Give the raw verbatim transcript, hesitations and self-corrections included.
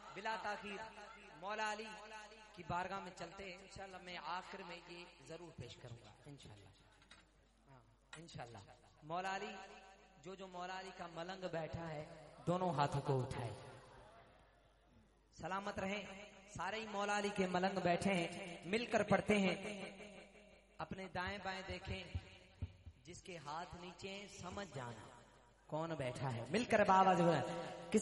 बिला ताखीर मौला अली की बारगाह में चलते हैं। इंशाल्लाह मैं आखिर में ये जरूर पेश करूंगा इंशाल्लाह। हाँ इंशाल्लाह। मौला अली जो जो मौला अली का मलंग बैठा है दोनों हाथों को उठाए, सलामत रहें। सारे ही मौला अली के मलंग बैठे हैं, मिलकर पढ़ते हैं। अपने दाएं बाएं देखें, जिसके हाथ नीचे समझ जाना कौन बैठा है। मिलकर बाबा जो है किस